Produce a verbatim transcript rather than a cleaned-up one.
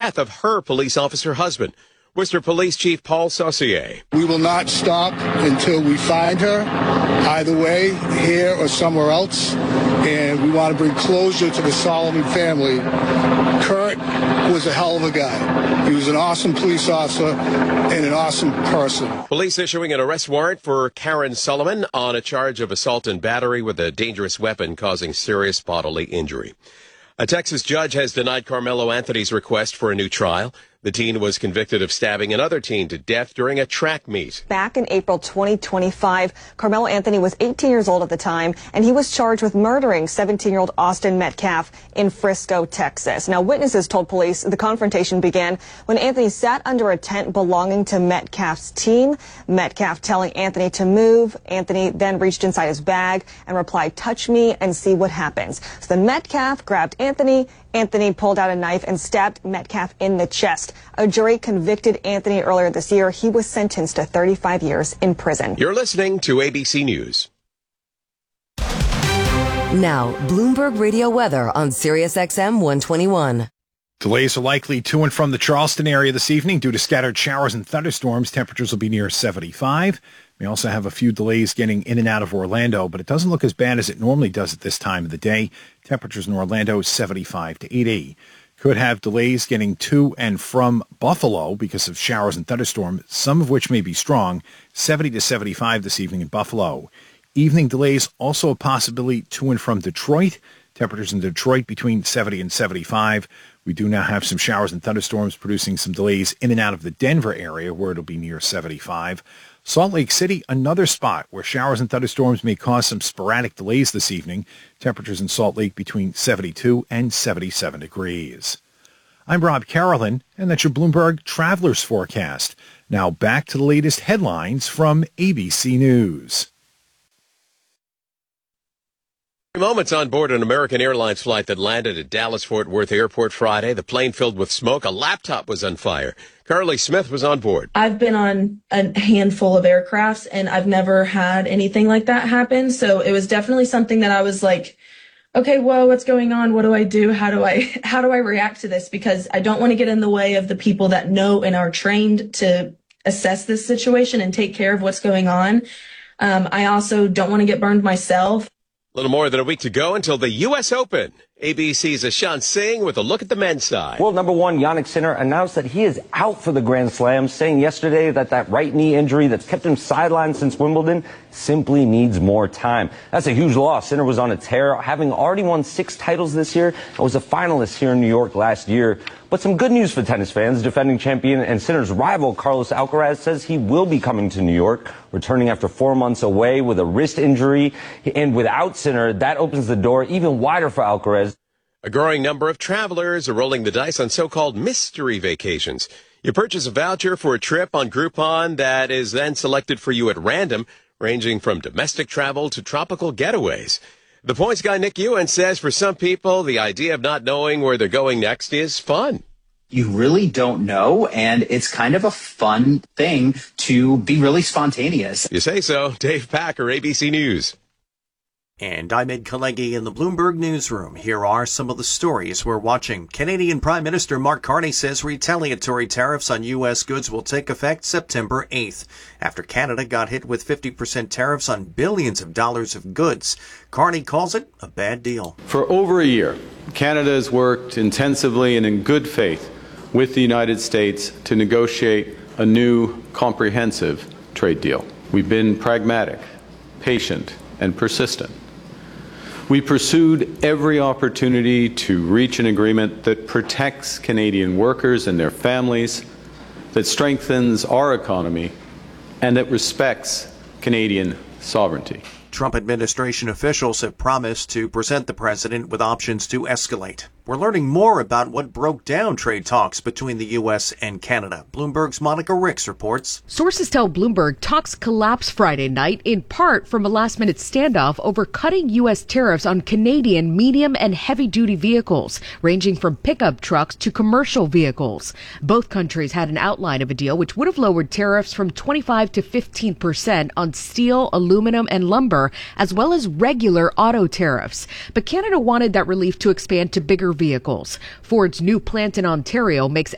death of her police officer husband. Worcester Police Chief Paul Saucier. We will not stop until we find her, either way, here or somewhere else. And we want to bring closure to the Solomon family. Kurt was a hell of a guy. He was an awesome police officer and an awesome person. Police issuing an arrest warrant for Karen Solomon on a charge of assault and battery with a dangerous weapon causing serious bodily injury. A Texas judge has denied Carmelo Anthony's request for a new trial. The teen was convicted of stabbing another teen to death during a track meet. Back in April twenty twenty-five, Carmelo Anthony was eighteen years old at the time, and he was charged with murdering seventeen-year-old Austin Metcalf in Frisco, Texas. Now, witnesses told police the confrontation began when Anthony sat under a tent belonging to Metcalf's team. Metcalf telling Anthony to move. Anthony then reached inside his bag and replied, "Touch me and see what happens." So then Metcalf grabbed Anthony. Anthony pulled out a knife and stabbed Metcalf in the chest. A jury convicted Anthony earlier this year. He was sentenced to thirty-five years in prison. You're listening to A B C News. Now, Bloomberg Radio weather on Sirius X M one twenty-one. Delays are likely to and from the Charleston area this evening due to scattered showers and thunderstorms. Temperatures will be near seventy-five. We also have a few delays getting in and out of Orlando, but it doesn't look as bad as it normally does at this time of the day. Temperatures in Orlando seventy-five to eighty. Could have delays getting to and from Buffalo because of showers and thunderstorms, some of which may be strong. seventy to seventy-five this evening in Buffalo. Evening delays also a possibility to and from Detroit. Temperatures in Detroit between seventy and seventy-five. We do now have some showers and thunderstorms producing some delays in and out of the Denver area where it'll be near seventy-five. Salt Lake City, another spot where showers and thunderstorms may cause some sporadic delays this evening. Temperatures in Salt Lake between seventy-two and seventy-seven degrees. I'm Rob Carolyn, and that's your Bloomberg Travelers Forecast. Now back to the latest headlines from A B C News. Moments on board an American Airlines flight that landed at Dallas-Fort Worth Airport Friday. The plane filled with smoke. A laptop was on fire. Carly Smith was on board. I've been on a handful of aircrafts, and I've never had anything like that happen. So it was definitely something that I was like, okay, whoa, what's going on? What do I do? How do I, how do I react to this? Because I don't want to get in the way of the people that know and are trained to assess this situation and take care of what's going on. Um, I also don't want to get burned myself. A little more than a week to go until the U S Open. A B C's Ashan Singh with a look at the men's side. World number one Jannik Sinner announced that he is out for the Grand Slam, saying yesterday that that right knee injury that's kept him sidelined since Wimbledon simply needs more time. That's a huge loss. Sinner was on a tear, having already won six titles this year and was a finalist here in New York last year. But some good news for tennis fans. Defending champion and Sinner's rival Carlos Alcaraz says he will be coming to New York, returning after four months away with a wrist injury. And without Sinner, that opens the door even wider for Alcaraz. A growing number of travelers are rolling the dice on so-called mystery vacations. You purchase a voucher for a trip on Groupon that is then selected for you at random, ranging from domestic travel to tropical getaways. The points guy Nick Ewan says for some people, the idea of not knowing where they're going next is fun. You really don't know, and it's kind of a fun thing to be really spontaneous. You say so. Dave Packer, A B C News. And I'm Ed Kalegi in the Bloomberg Newsroom. Here are some of the stories we're watching. Canadian Prime Minister Mark Carney says retaliatory tariffs on U S goods will take effect September eighth, after Canada got hit with fifty percent tariffs on billions of dollars of goods. Carney calls it a bad deal. For over a year, Canada has worked intensively and in good faith with the United States to negotiate a new comprehensive trade deal. We've been pragmatic, patient, and persistent. We pursued every opportunity to reach an agreement that protects Canadian workers and their families, that strengthens our economy, and that respects Canadian sovereignty. Trump administration officials have promised to present the president with options to escalate. We're learning more about what broke down trade talks between the U S and Canada. Bloomberg's Monica Ricks reports. Sources tell Bloomberg talks collapsed Friday night, in part from a last-minute standoff over cutting U S tariffs on Canadian medium and heavy-duty vehicles, ranging from pickup trucks to commercial vehicles. Both countries had an outline of a deal which would have lowered tariffs from twenty-five to fifteen percent on steel, aluminum, and lumber, as well as regular auto tariffs. But Canada wanted that relief to expand to bigger vehicles. Ford's new plant in Ontario makes